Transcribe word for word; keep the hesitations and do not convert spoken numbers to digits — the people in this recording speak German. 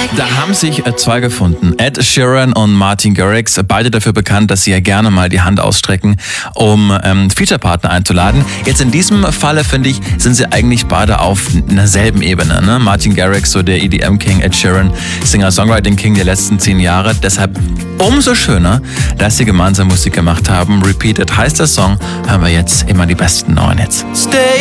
Da haben sich äh, zwei gefunden, Ed Sheeran und Martin Garrix, beide dafür bekannt, dass sie ja gerne mal die Hand ausstrecken, um ähm, Featurepartner einzuladen. Jetzt in diesem Falle, finde ich, sind sie eigentlich beide auf einer selben Ebene. Ne? Martin Garrix, so der E D M-King, Ed Sheeran, Singer-Songwriting-King der letzten zehn Jahre. Deshalb umso schöner, dass sie gemeinsam Musik gemacht haben. Repeated heißt der Song, hören wir jetzt immer die besten neuen Hits. Stay